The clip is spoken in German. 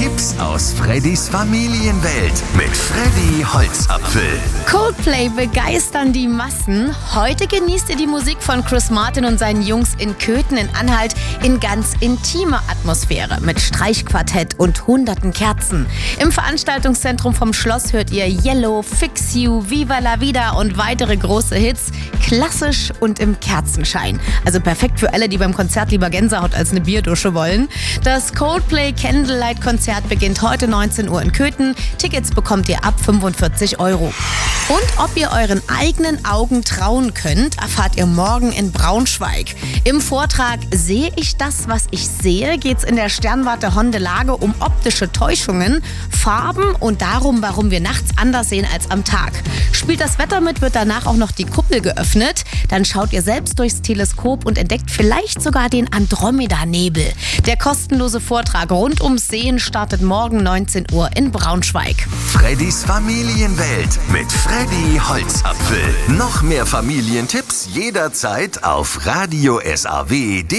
Tipps aus Freddys Familienwelt mit Freddy Holzapfel. Coldplay begeistern die Massen. Heute genießt ihr die Musik von Chris Martin und seinen Jungs in Köthen in Anhalt in ganz intimer Atmosphäre mit Streichquartett und hunderten Kerzen. Im Veranstaltungszentrum vom Schloss hört ihr Yellow, Fix You, Viva la Vida und weitere große Hits. Klassisch und im Kerzenschein. Also perfekt für alle, die beim Konzert lieber Gänsehaut als eine Bierdusche wollen. Das Coldplay Candlelight-Konzert beginnt heute 19 Uhr in Köthen. Tickets bekommt ihr ab 45 €. Und ob ihr euren eigenen Augen trauen könnt, erfahrt ihr morgen in Braunschweig. Im Vortrag Sehe ich das, was ich sehe, geht's in der Sternwarte Hondelage um optische Täuschungen, Farben und darum, warum wir nachts anders sehen als am Tag. Spielt das Wetter mit, wird danach auch noch die Kuppel geöffnet. Dann schaut ihr selbst durchs Teleskop und entdeckt vielleicht sogar den Andromeda-Nebel. Der kostenlose Vortrag rund ums Sehen startet morgen 19 Uhr in Braunschweig. Freddys Familienwelt mit Freddy Holzapfel. Noch mehr Familientipps jederzeit auf Radio SAW.